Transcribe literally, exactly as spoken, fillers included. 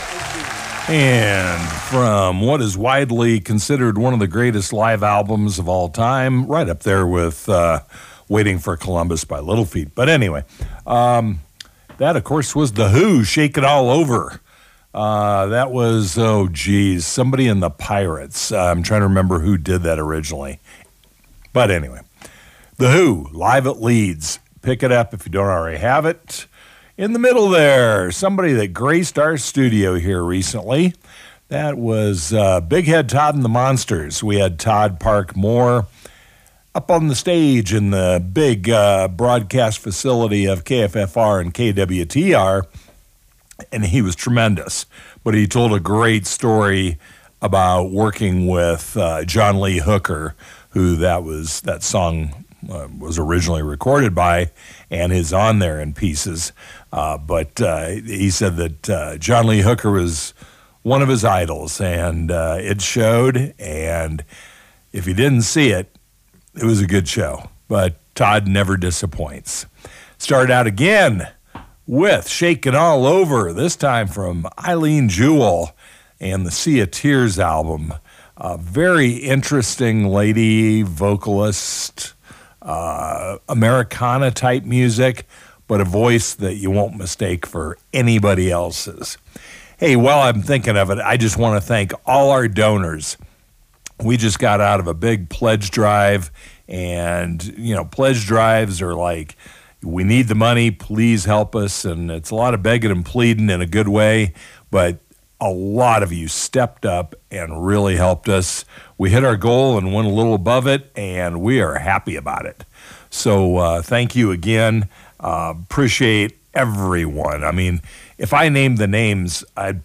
And from what is widely considered one of the greatest live albums of all time, right up there with uh, Waiting for Columbus by Little Feat. But anyway, um, that, of course, was The Who, Shake It All Over. Uh, that was, oh, geez, somebody in the Pirates. Uh, I'm trying to remember who did that originally. But anyway, The Who, live at Leeds. Pick it up if you don't already have it. In the middle there, somebody that graced our studio here recently. That was uh, Big Head Todd and the Monsters. We had Todd Park Moore up on the stage in the big uh, broadcast facility of K F F R and K W T R, and he was tremendous. But he told a great story about working with uh, John Lee Hooker, who that was that song uh, was originally recorded by, and is on there in pieces. Uh, but uh, he said that uh, John Lee Hooker was one of his idols, and uh, it showed. And if you didn't see it, it was a good show. But Todd never disappoints. Started out again with Shakin' All Over, this time from Eileen Jewell and the Sea of Tears album. A very interesting lady, vocalist, uh, Americana-type music, but a voice that you won't mistake for anybody else's. Hey, while I'm thinking of it, I just want to thank all our donors. We just got out of a big pledge drive, and, you know, pledge drives are like, we need the money, please help us, and it's a lot of begging and pleading in a good way, but a lot of you stepped up and really helped us. We hit our goal and went a little above it, and we are happy about it. So uh, thank you again. Uh, appreciate everyone. I mean, if I named the names, I'd